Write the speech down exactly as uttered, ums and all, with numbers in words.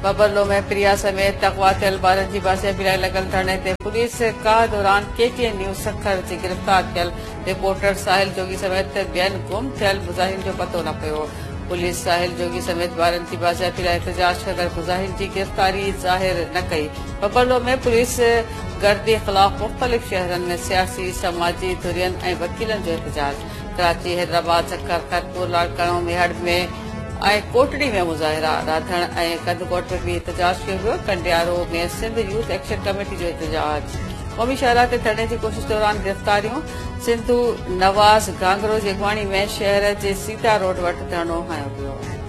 बबरलो में प्रिया समेत अगवा थियल ॿारनि जी बाज़ियाबी लाइ लॻल धरणे ते पुलिस का दौरान केटीएन न्यूज़ सखर जे गिरफ़्तार थियल रिपोर्टर साहिल जोगी समेत ॿियनि गुम थियल मुज़ाहिरनि जो पतो न पियो। पुलिस साहिल जोगी समेत ॿारनि जी बाज़ियाबी लाइ एहतजाज कंदड़ मुज़ाहिरनि जी गिरफ़्तारी ज़ाहिर न कई। बबरलो में पुलिस गर्दी ख़िलाफ़ मुख़्तलिफ़ शहरनि में सियासी समाजी धुरियनि ऐं वकीलनि जो एहतजाज। कराची, हैदराबाद, सखर, खैरपुर, लाड़काणो, मेहड़ में ऐं कोटड़ी में मुज़ाहिरा, राधण ऐं कंदकोट में भी एहतजाज कयो वियो। कंडियारो में सिंध यूथ एक्शन कमेटी जो एहतजाज। क़ौमी शहरा ते धरणे जी कोशिश दौरान गिरफ़्तारियूं। सिंधु नवाज़ गांगरो जे अॻवाणी में शहर जे सीता रोड वटि धरणो हंयो वियो।